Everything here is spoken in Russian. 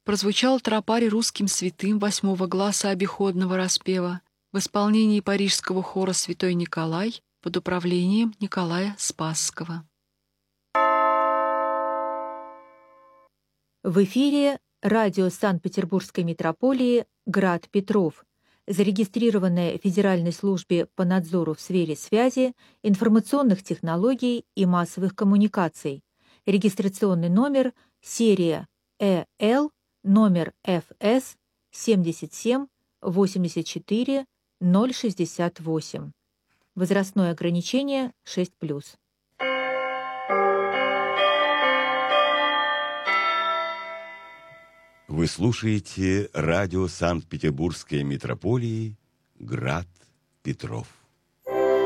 прозвучал тропарь русским святым 8-го гласа обиходного распева в исполнении парижского хора «Святой Николай» под управлением Николая Спасского. В эфире радио Санкт-Петербургской митрополии «Град Петров», зарегистрированное в Федеральной службе по надзору в сфере связи, информационных технологий и массовых коммуникаций. Регистрационный номер серия ЭЛ номер ФС 77 84 068. Возрастное ограничение 6+. Вы слушаете радио Санкт-Петербургской митрополии «Град Петров».